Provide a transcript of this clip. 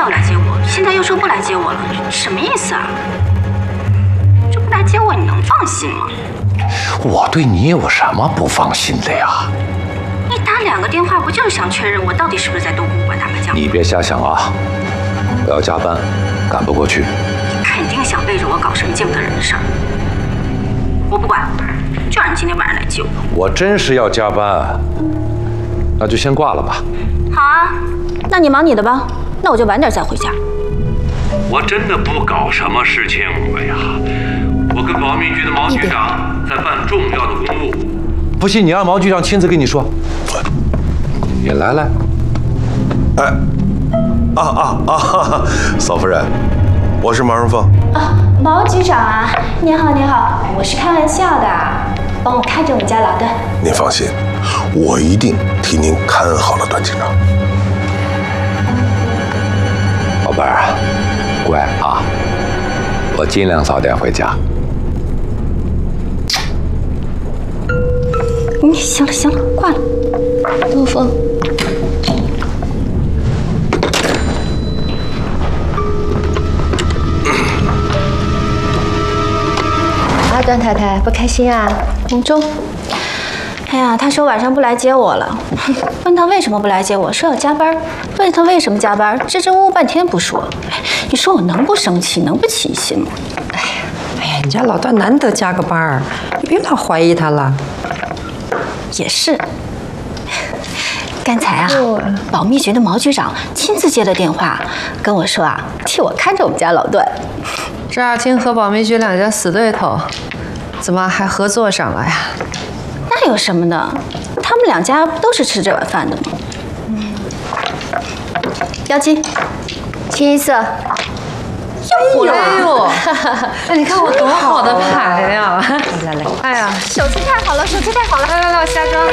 要来接我，现在又说不来接我了，什么意思啊？这不来接我，你能放心吗？ 我对你有什么不放心的呀？ 你打2个电话，不就是想确认我到底是不是在东湖馆打麻将？ 你别瞎想啊！我要加班，赶不过去。 你肯定想背着我搞什么见不得人的事儿。我不管，就让你今天晚上来接我。 我真是要加班，那就先挂了吧。 好啊，那你忙你的吧，那我就晚点再回家。 我真的不搞什么事情，哎呀，我跟保密局的毛局长在办重要的公务。 不信你让毛局长亲自跟你说。你来， 哎，嫂夫人，我是毛荣凤。 啊，毛局长啊，您好，我是开玩笑的，帮我看着我们家老段。 您放心，我一定替您看好了段警长。 宝贝儿，乖啊，我尽量早点回家。 行了，挂了。 陆峰，段太太不开心啊？ 钟，哎呀，他说晚上不来接我了。问他为什么不来接我，说要加班。问他为什么加班，支支吾吾半天不说。你说我能不生气，能不起心吗？ 哎呀，你家老段难得加个班儿，你别老怀疑他了。 也是。刚才啊，保密局的毛局长亲自接了电话，跟我说啊，替我看着我们家老段。 赵亚青和保密局2家死对头，怎么还合作上了呀？ 那有什么的？他们2家不都是吃这碗饭的吗？妖姬，清一色。又胡了！ 哎呦，那你看我多好的牌呀！来，哎呀， 手气太好了， 来，我下妆。